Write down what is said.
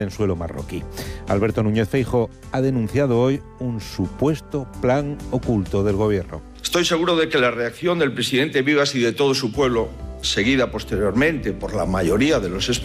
en suelo marroquí. Alberto Núñez Feijóo ha denunciado hoy un supuesto plan oculto del gobierno. Estoy seguro de que la reacción del presidente Vivas y de todo su pueblo, seguida posteriormente por la mayoría de los españoles,